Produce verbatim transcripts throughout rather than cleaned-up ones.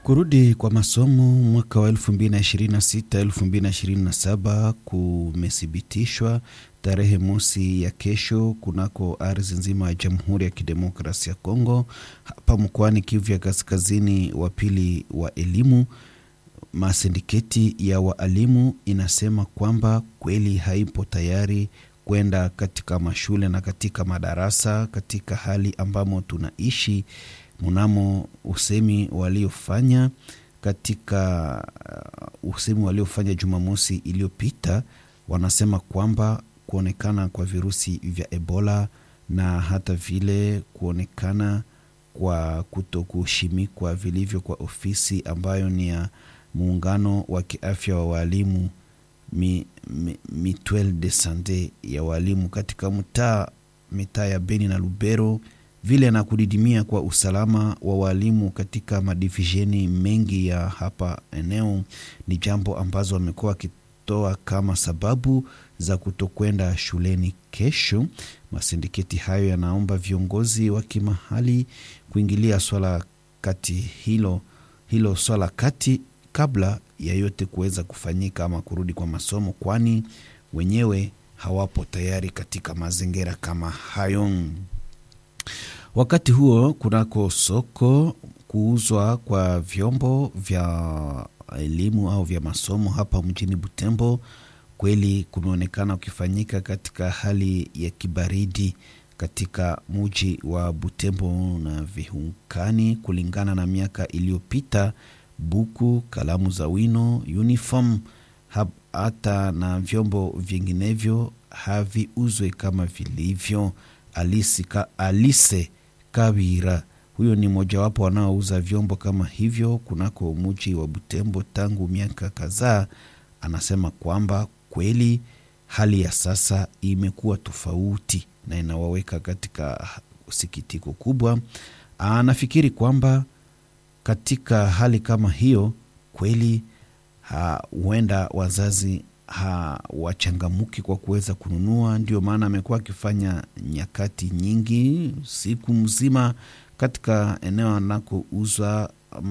Kurudi kwa masomo mwaka wa elfu mbili na ishirini na sita elfu mbili na ishirini na saba kumethibitishwa tarehe mosi ya kesho kunako ardhi nzima ya Jamhuri ya Kidemokrasia ya Kongo, hapa mkoani Kivu ya Kaskazini wa pili wa elimu. Masindiketi ya waalimu inasema kwamba kweli haipo tayari kwenda katika mashule na katika madarasa katika hali ambamo tunaishi. Mnamo usemi waliofanya katika uh, usemi waliofanya Jumamosi iliyopita, wanasema kwamba kuonekana kwa virusi vya Ebola na hata vile kuonekana kwa kutokushimikwa vilivyo kwa ofisi ambayo ni ya muungano wa kiafya wa walimu mi, mi, Mutuelle de Sante ya walimu katika mtaa mitaa ya Beni na Lubero, vile na kudidimia kwa usalama wa walimu katika madivisheni mengi ya hapa eneo, ni jambo ambazo wamekuwa wakitoa kama sababu za kutokwenda shuleni kesho. Masindiketi hayo yanaomba viongozi wa kimahali kuingilia swala kati hilo hilo swala kati kabla ya yote kuweza kufanyika ama kurudi kwa masomo, kwani wenyewe hawapo tayari katika mazingira kama hayo. Wakati huo kunako soko kuuzwa kwa vyombo vya elimu au vya masomo hapa mjini Butembo kweli kumeonekana ukifanyika katika hali ya kibaridi katika mji wa Butembo na vihunkani. Kulingana na miaka iliyopita, buku, kalamu za wino, uniform hata na vyombo vinginevyo haviuzwe kama vilivyo. Alice, ka, Alice Kabira, huyo ni mojawapo wanaouza vyombo kama hivyo kunako mji wa Butembo tangu miaka kadhaa, anasema kwamba kweli hali ya sasa imekuwa tofauti na inawaweka katika usikitiko kubwa. Anafikiri kwamba katika hali kama hiyo kweli huenda wazazi hawachangamuki kwa kuweza kununua. Ndio maana amekuwa akifanya nyakati nyingi siku mzima katika eneo anakouzwa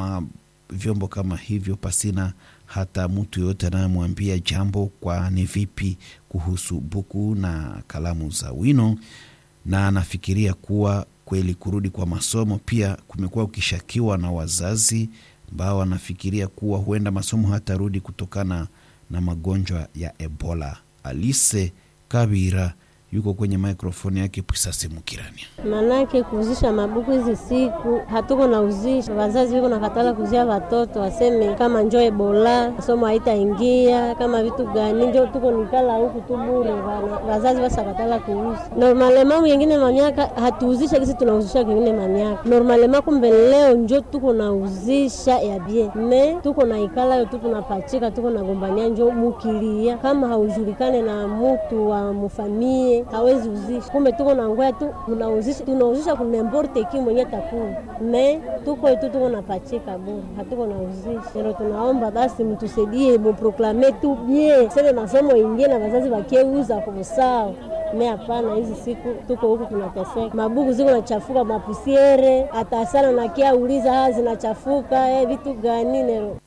vyombo kama hivyo pasina hata mtu yote anayemwambia jambo kwa ni vipi kuhusu buku na kalamu za wino. Na anafikiria kuwa kweli kurudi kwa masomo pia kumekuwa ukishakiwa na wazazi ambao wanafikiria kuwa huenda masomo hatarudi kutokana na magonjwa ya Ebola. Alice Kabira yuko kwenye mikrofoni yake Pisasi Mukirania. Manake kuuzisha mabuku hizi siku hatuko na uzisha. Wazazi wiko nakatala kuzia watoto waseme kama njoo Ebola masomo haitaingia kama vitu gani, njoo tuko nikala huku tu bure. Wazazi wasakatala kuuza. Normalema wengine manyaka hatuuzisha kisi tunauzisha kingine manyaka. Normalema kumbe leo njoo tuko na uzisha ya bien. Me tuko na ikala yo tuko napachika tuko na gombania njoo mukilia kama haujulikane na mtu wa mfamie hawezi uzisha. Kumbe tuko na ngoya tu tunauzisha tunauzisha kuna importe ki mwenye takuu. Me tuko tu tuko na pachika bure. Hatuko na uzisha. Ndio tunaomba basi mtusaidie mu proclamer tu bien. Sasa masomo ingie na wazazi wakeuza kwa sawa. Me hapana, hizi siku tuko huku tunateseka. Mabuku ziko na chafuka mapusiere, hata sana na kia uliza hazi na chafuka eh vitu gani nero.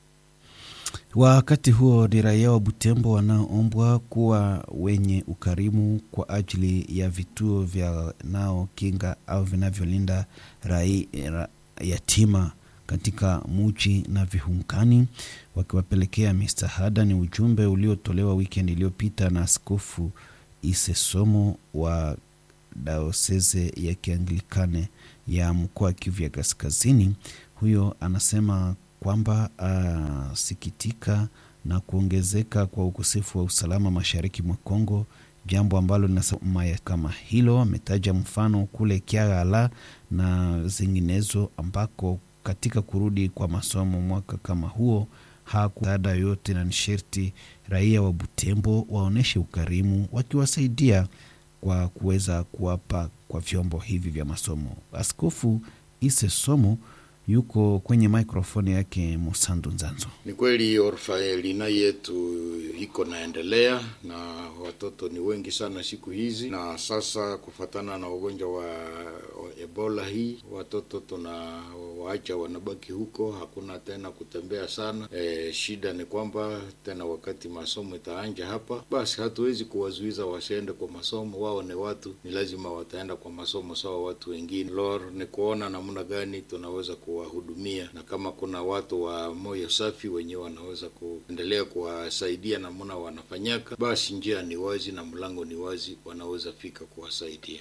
Wakati huo ni raia wa Butembo wanaoombwa kuwa wenye ukarimu kwa ajili ya vituo vya nao kinga au vinavyolinda raia yatima katika mji na vihunkani, wakiwapelekea mistahada. Ni ujumbe uliotolewa weekend iliyopita na Askofu Isesomo wa Diocese ya Kianglikane ya mkoa wa Kivu ya Kaskazini. Huyo anasema kwamba uh, sikitika na kuongezeka kwa ukosefu wa usalama mashariki mwa Kongo, jambo ambalo linasema kama hilo. Ametaja mfano kule Kiagala na zinginezo ambako katika kurudi kwa masomo mwaka kama huo hakuada yote, na nisherti raia wa Butembo waoneshe ukarimu wakiwasaidia kwa kuweza kuwapa kwa vyombo hivi vya masomo. Askofu Isesomo yuko kwenye mikrofoni yake Musandu Nzanzo. Ni kweli orphelina yetu iko naendelea na watoto ni wengi sana siku hizi, na sasa kufatana na ugonjwa wa Ebola hii watoto tuna waacha wanabaki huko, hakuna tena kutembea sana. E, shida ni kwamba tena wakati masomo itaanja hapa, basi hatuwezi kuwazuiza wasiende kwa masomo. Wao ni watu, ni lazima wataenda kwa masomo sawa watu wengine. Lor ni kuona namna gani tunaweza kuwahudumia, na kama kuna watu wa moyo safi wenyewe wanaweza kuendelea kuwasaidia namna wanafanyaka, basi njia ni wazi na mlango ni wazi, wanaweza fika kuwasaidia.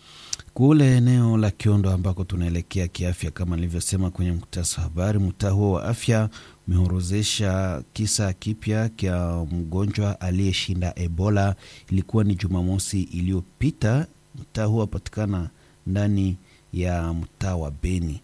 Kule eneo la Kiondo ambako tunaelekea kiafya, kama nilivyosema kwenye mkutasa habari, mtaa huo wa afya umehorozesha kisa kipya kia mgonjwa aliyeshinda Ebola. Ilikuwa ni Jumamosi iliyopita. Mtaa huo upatikana ndani ya mtaa wa Beni,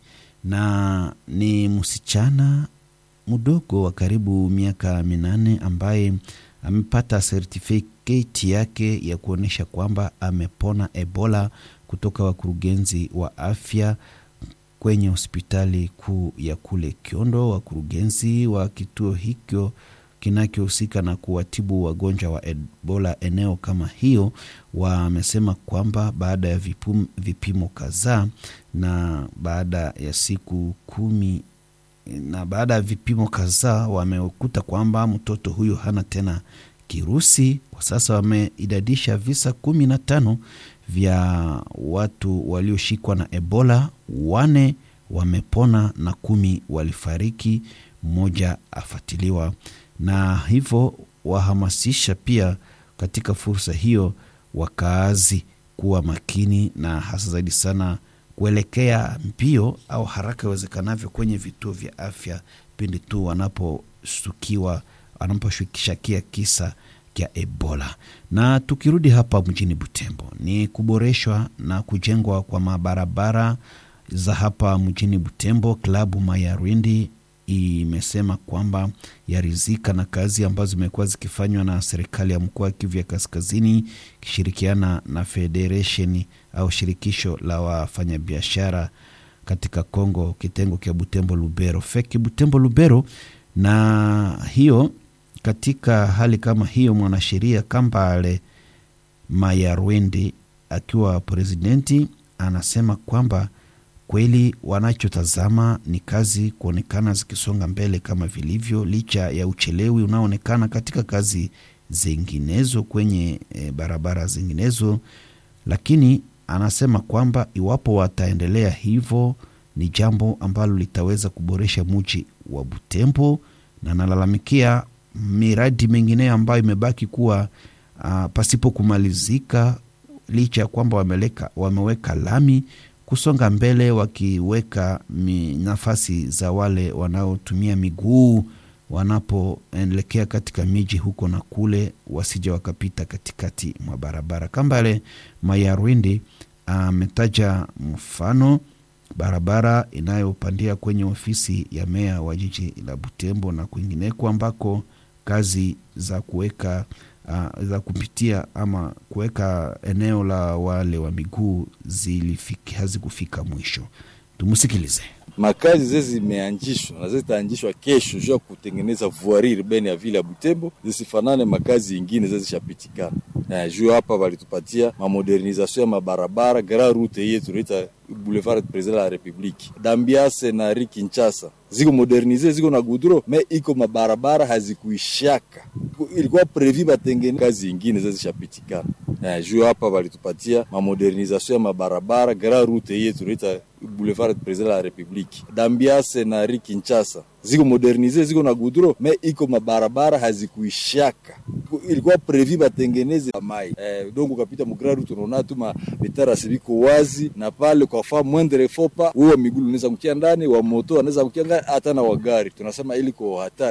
na ni msichana mdogo wa karibu miaka minane ambaye amepata certificate yake ya kuonesha kwamba amepona Ebola kutoka wakurugenzi wa afya kwenye hospitali kuu ya kule Kiondo. Wakurugenzi wa kituo hicho kinachohusika na kuwatibu wagonjwa wa Ebola eneo kama hiyo wamesema kwamba baada ya vipum, vipimo kadhaa na baada ya siku kumi na baada ya vipimo kadhaa wamekuta kwamba mtoto huyo hana tena kirusi. Kwa sasa wameidadisha visa kumi na tano vya watu walioshikwa na Ebola, wane wamepona na kumi walifariki, mmoja afatiliwa. Na hivyo wahamasisha pia katika fursa hiyo wakaazi kuwa makini na hasa zaidi sana kuelekea mbio au haraka iwezekanavyo kwenye vituo vya afya pindi tu wanaposhtukiwa wanaposhukia kisa kia Ebola. Na tukirudi hapa mjini Butembo, ni kuboreshwa na kujengwa kwa mabarabara za hapa mjini Butembo. Klabu Mayarwindi imesema kwamba yarizika na kazi ambazo zimekuwa zikifanywa na serikali ya mkoa wa Kivu ya Kaskazini kishirikiana na Federation au shirikisho la wafanyabiashara katika Kongo, kitengo kia Butembo Lubero, Feki Butembo Lubero. Na hiyo katika hali kama hiyo, mwanasheria Kambale Mayarwindi akiwa presidenti anasema kwamba kweli wanachotazama ni kazi kuonekana zikisonga mbele kama vilivyo, licha ya uchelewi unaoonekana katika kazi zinginezo kwenye e, barabara zinginezo. Lakini anasema kwamba iwapo wataendelea hivyo ni jambo ambalo litaweza kuboresha mji wa Butembo, na nalalamikia miradi mingine ambayo imebaki kuwa uh, pasipo kumalizika, licha ya kwamba wameleka wameweka lami kusonga mbele, wakiweka nafasi za wale wanaotumia miguu wanapoelekea katika miji huko na kule, wasije wakapita katikati mwa barabara. Kambale Mayarwindi ametaja uh, mfano barabara inayopandia kwenye ofisi ya meya wa jiji la Butembo na kwingineko ambako kazi za kuweka uh, za kupitia ama kuweka eneo la wale wa miguu zilifiki hazikufika mwisho. Tumusikilize. Makazi zezi zimeanzishwa na zitaanzishwa kesho juu kutengeneza voirie urbaine ya vile ya Butembo, zisifanane makazi nyingine zishapitikana. Na juu hapa walitupatia ma modernisation ya mabarabara, grand route yetu tunaita Boulevard President de la République. Dambiase na Ri Kinshasa ziko modernize, ziko na goudron, mais iko mabarabara hazikuishaka. Ilikuwa prevu batengene kazi nyingine zishapitikana. Na juu hapa walitupatia ma modernisation ya mabarabara, grand route yetu tunaita Boulevard President de la République. Dambiase na Ri Kinshasa ziko modernize, ziko na goudron, mais iko mabarabara hazikuishaka. Ilikuwa prevu batengeneze mai. Eh, donc ukapita mu grand route unaona tu ma terrasse biko wazi, na pale kwa fa mwendere fopa, huo miguu unaweza kukia ndani, wa moto anaweza kukia ndani, hata na wa gari. Tunasema iliko hatari.